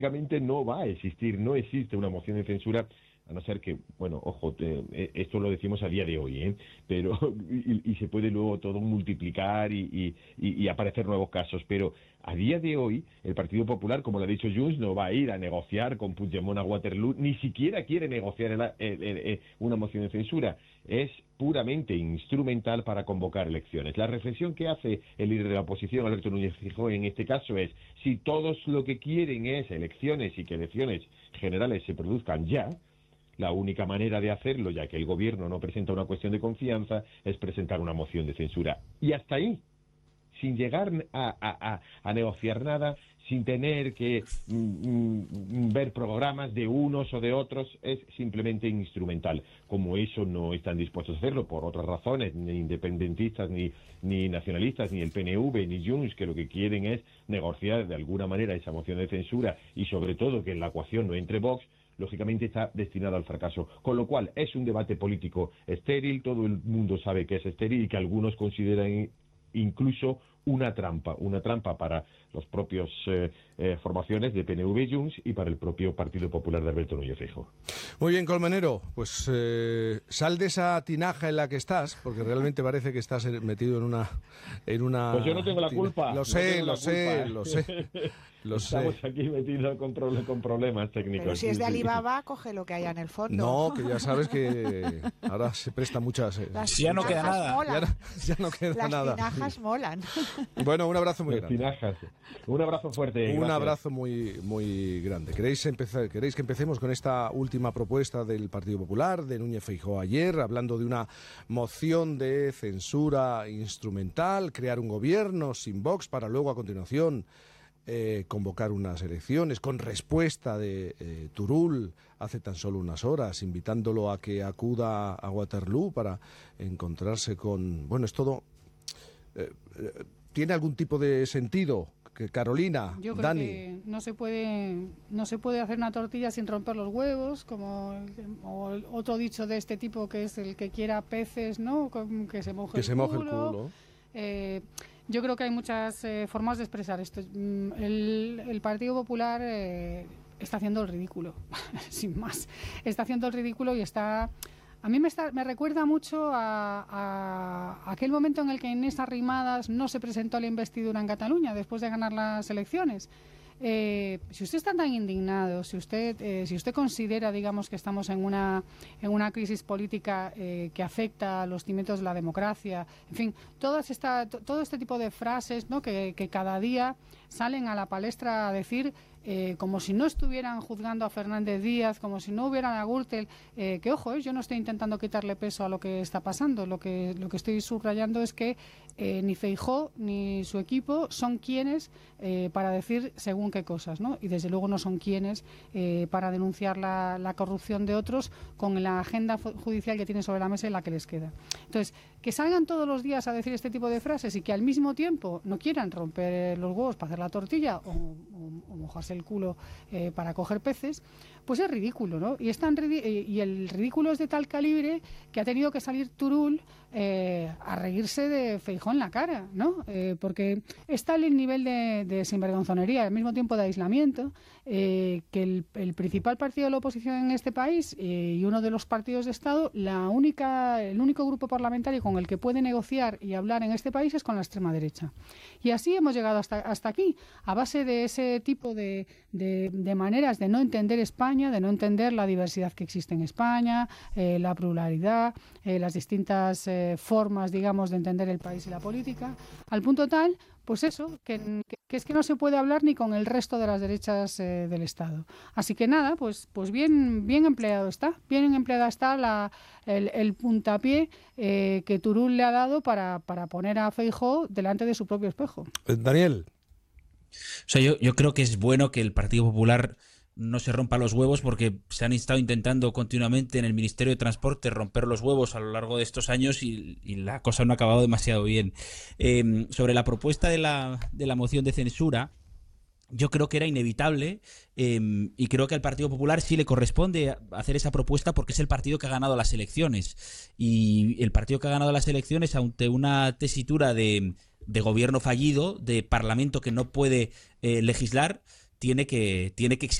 lógicamente no va a existir, no existe una moción de censura, a no ser que, bueno, ojo, esto lo decimos a día de hoy, pero y se puede luego todo multiplicar y aparecer nuevos casos, pero a día de hoy el Partido Popular, como lo ha dicho Junts, no va a ir a negociar con Puigdemont a Waterloo, ni siquiera quiere negociar una moción de censura, es puramente instrumental para convocar elecciones. La reflexión que hace el líder de la oposición, Alberto Núñez Feijóo, en este caso es, si todos lo que quieren es elecciones y que elecciones generales se produzcan ya, la única manera de hacerlo, ya que el gobierno no presenta una cuestión de confianza, es presentar una moción de censura. Y hasta ahí, sin llegar a negociar nada, sin tener que ver programas de unos o de otros, es simplemente instrumental. Como eso no están dispuestos a hacerlo por otras razones, ni independentistas, ni nacionalistas, ni el PNV, ni Junts, que lo que quieren es negociar de alguna manera esa moción de censura y sobre todo que en la ecuación no entre Vox, lógicamente está destinado al fracaso. Con lo cual, es un debate político estéril, todo el mundo sabe que es estéril y que algunos consideran incluso una trampa para los propios formaciones de PNV y Junts y para el propio Partido Popular de Alberto Núñez Feijóo. Muy bien, Colmenero, pues sal de esa tinaja en la que estás, porque realmente parece que estás metido en una Pues yo no tengo la culpa. Lo sé. Estamos aquí metidos con problemas técnicos. Pero si es de Alibaba, coge lo que haya en el fondo. No, que ya sabes que ahora se presta muchas... ya no queda nada. Ya no queda nada. Las tinajas molan. Bueno, un abrazo muy grande. Tinajas. Un abrazo fuerte. Un gracias. abrazo muy, muy grande. ¿Queréis que empecemos con esta última propuesta del Partido Popular, de Núñez Feijóo ayer, hablando de una moción de censura instrumental, crear un gobierno sin Vox para luego a continuación convocar unas elecciones con respuesta de Turull hace tan solo unas horas, invitándolo a que acuda a Waterloo para encontrarse con... Bueno, es todo... ¿Tiene algún tipo de sentido? Carolina, yo creo Dani. que no se puede hacer una tortilla sin romper los huevos, como el otro dicho de este tipo, que es el que quiera peces, ¿no? Que se moje el culo. Yo creo que hay muchas formas de expresar esto. El Partido Popular está haciendo el ridículo, sin más. Está haciendo el ridículo y está... A mí me recuerda mucho a aquel momento en el que Inés Arrimadas no se presentó a la investidura en Cataluña después de ganar las elecciones. Si usted está tan indignado, si usted considera, digamos, que estamos en una crisis política que afecta a los cimientos de la democracia, en fin, todo este tipo de frases, ¿no?, que cada día salen a la palestra a decir, como si no estuvieran juzgando a Fernández Díaz, como si no hubieran a Gürtel, que ojo, yo no estoy intentando quitarle peso a lo que está pasando, lo que estoy subrayando es que ni Feijóo ni su equipo son quienes para decir según qué cosas, ¿no? Y desde luego no son quienes para denunciar la corrupción de otros con la agenda judicial que tienen sobre la mesa y la que les queda. Entonces, que salgan todos los días a decir este tipo de frases y que al mismo tiempo no quieran romper los huevos para hacer la tortilla o mojarse el culo para coger peces, pues es ridículo, ¿no? Y el ridículo es de tal calibre que ha tenido que salir Turull a reírse de Feijóo en la cara, ¿no? Porque está el nivel de sinvergonzonería, al mismo tiempo de aislamiento, que el principal partido de la oposición en este país y uno de los partidos de Estado, el único grupo parlamentario con el que puede negociar y hablar en este país es con la extrema derecha. Y así hemos llegado hasta aquí, a base de ese tipo de maneras de no entender España, de no entender la diversidad que existe en España, la pluralidad, las distintas formas, digamos, de entender el país y la política, al punto tal, pues eso, que es que no se puede hablar ni con el resto de las derechas del Estado. Así que nada, pues bien empleado está, el puntapié que Turull le ha dado para poner a Feijóo delante de su propio espejo. Daniel. O sea, yo creo que es bueno que el Partido Popular no se rompa los huevos, porque se han estado intentando continuamente en el Ministerio de Transporte romper los huevos a lo largo de estos años y la cosa no ha acabado demasiado bien. Sobre la propuesta de la moción de censura, yo creo que era inevitable y creo que al Partido Popular sí le corresponde hacer esa propuesta porque es el partido que ha ganado las elecciones. Y el partido que ha ganado las elecciones, ante una tesitura de gobierno fallido, de parlamento que no puede legislar, tiene que